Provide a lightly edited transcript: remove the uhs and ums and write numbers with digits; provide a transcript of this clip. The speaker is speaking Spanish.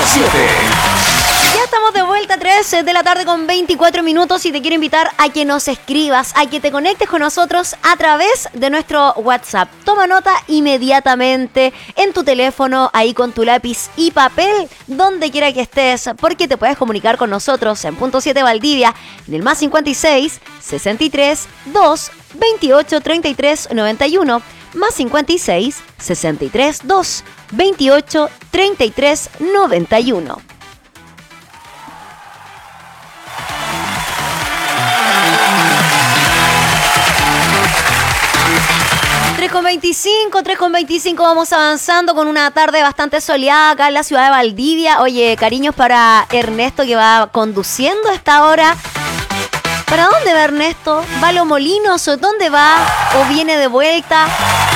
Ya estamos de vuelta, 3 de la tarde con 24 minutos y te quiero invitar a que nos escribas, a que te conectes con nosotros a través de nuestro WhatsApp. Toma nota inmediatamente en tu teléfono, ahí con tu lápiz y papel, donde quiera que estés, porque te puedes comunicar con nosotros en punto 7 Valdivia, en el más 56 63 2 28 33 91, más 56 63 2 28 33 91. 3:25 vamos avanzando con una tarde bastante soleada acá en la ciudad de Valdivia. Oye, cariños para Ernesto que va conduciendo a esta hora. ¿Para dónde va Ernesto? ¿Va a Los Molinos o dónde va? ¿O viene de vuelta?